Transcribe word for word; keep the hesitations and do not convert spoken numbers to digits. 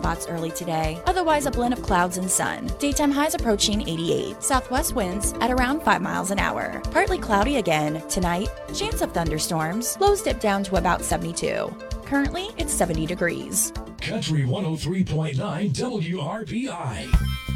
spots early today. Otherwise, a blend of clouds and sun. Daytime highs approaching eighty-eight. Southwest winds at around five miles an hour. Partly cloudy again. Tonight, chance of thunderstorms. Lows dip down to about seventy-two. Currently, it's seventy degrees. Country one oh three point nine W R B I.